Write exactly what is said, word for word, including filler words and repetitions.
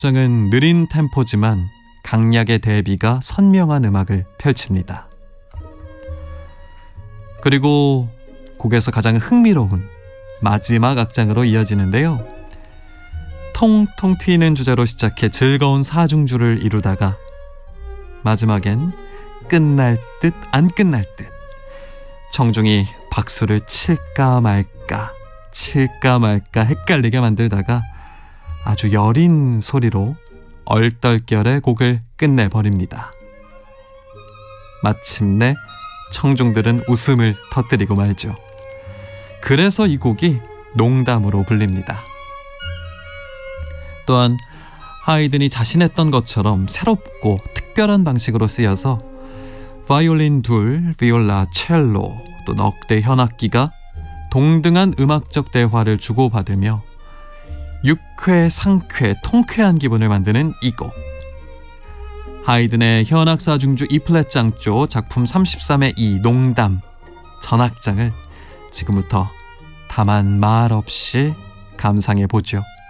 장은 느린 템포지만 강약의 대비가 선명한 음악을 펼칩니다. 그리고 곡에서 가장 흥미로운 마지막 악장으로 이어지는데요. 통통 튀는 주제로 시작해 즐거운 사중주를 이루다가 마지막엔 끝날 듯 안 끝날 듯 청중이 박수를 칠까 말까 칠까 말까 헷갈리게 만들다가 아주 여린 소리로 얼떨결에 곡을 끝내버립니다. 마침내 청중들은 웃음을 터뜨리고 말죠. 그래서 이 곡이 농담으로 불립니다. 또한 하이든이 자신했던 것처럼 새롭고 특별한 방식으로 쓰여서 바이올린 둘, 비올라, 첼로, 또 넉 대 현악기가 동등한 음악적 대화를 주고받으며 유쾌, 상쾌, 통쾌한 기분을 만드는 이 곡. 하이든의 현악사중주 이 플랫 장조 작품 삼십삼의 이 농담 전악장을 지금부터 다만 말 없이 감상해 보죠.